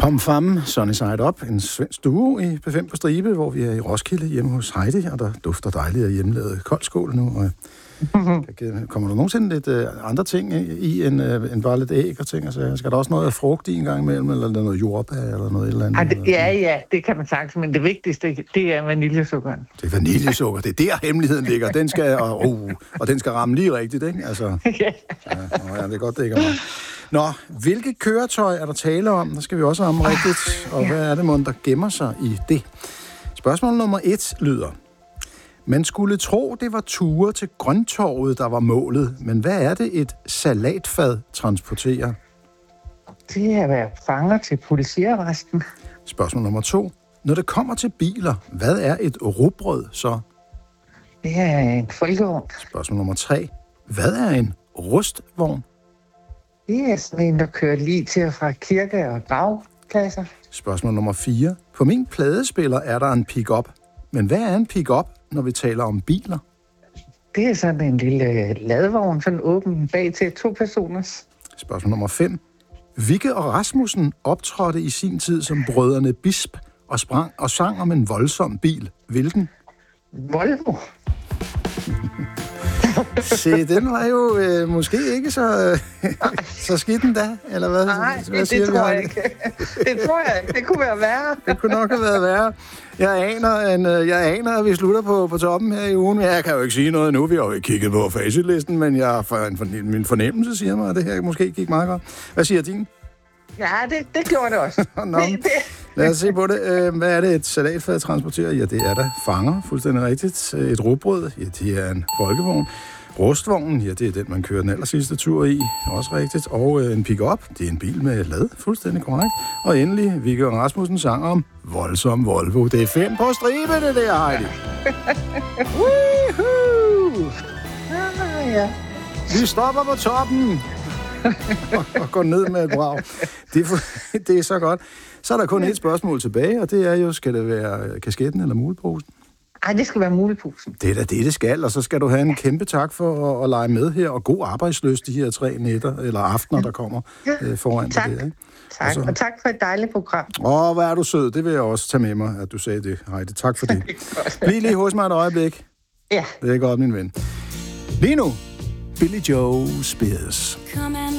Pom Fam, Sunny Side Up, en svensk duo i P5 på stribe, hvor vi er i Roskilde hjemme hos Heidi, og der dufter dejligt af hjemmelavet koldskål nu. Og kommer der nogensinde lidt andre ting i end bare lidt æg og ting? Altså, skal der også noget af frugt i en gang imellem, eller noget jordbær eller noget eller andet? Ja, det kan man sagtens, men det vigtigste, det er vaniljesukkeren. Det er vaniljesukker, det er der hemmeligheden ligger. Den skal, og den skal ramme lige rigtigt, ikke? Altså, ja, det er godt, det ikke er meget. Nå, hvilke køretøj er der tale om? Der skal vi også ramme rigtigt. Og hvad er det, der gemmer sig i det? Spørgsmål nummer 1 lyder: man skulle tro, det var ture til Grøntorvet, der var målet. Men hvad er det, et salatfad transporterer? Det er at være fanger til politiarresten. Spørgsmål nummer 2. Når det kommer til biler, hvad er et rugbrød så? Det er en folkevogn. Spørgsmål nummer 3. Hvad er en rustvogn? Det er sådan en, der kører lige til og fra kirke- og gravpladser. Spørgsmål nummer 4. På min pladespiller er der en pick-up. Men hvad er en pick-up, når vi taler om biler? Det er sådan en lille ladvogn, sådan åben bag til 2 personers. Spørgsmål nummer 5. Vigge og Rasmussen optrådte i sin tid som brødrene Bisp og sang om en voldsom bil. Hvilken? Volvo. Se, den var jo måske ikke så skidt endda, eller hvad? Nej, hvad det tror jeg ikke. Det tror jeg ikke. Det kunne være værre. Det kunne nok have været værre. Jeg aner, at vi slutter på toppen her i ugen. Jeg kan jo ikke sige noget nu. Vi har jo ikke kigget på facitlisten, men min fornemmelse siger mig, at det her måske gik meget godt. Hvad siger din? Ja, det gjorde det også. Lad os se på det. Hvad er det, et salatfad transporterer? Ja, det er da fanger, fuldstændig rigtigt. Et rugbrød, ja, det er en folkevogn. Rustvognen, ja, det er den, man kører den allersidste tur i, også rigtigt. Og en pick-up, det er en bil med lad, fuldstændig korrekt. Og endelig, Viggo og Rasmussen sang om voldsom Volvo. Det er 5 på stribe, det der, Heidi. Woohoo! Ja. Vi stopper på toppen og går ned med et brag. Det er så godt. Så er der kun et spørgsmål tilbage, og det er jo, skal det være kasketten eller muleposen? Ej, det skal være muleposen. Det er da det skal, og så skal du have en kæmpe tak for at lege med her, og god arbejdsløst de her 3 nætter, eller aftener, der kommer foran tak. dig. Ikke? Tak, og tak for et dejligt program. Hvor er du sød, det vil jeg også tage med mig, at du sagde det, Heidi. Tak for det. Bliv lige hos mig et øjeblik. Ja. Det er godt, min ven. Lige nu, Billy Joe Spears.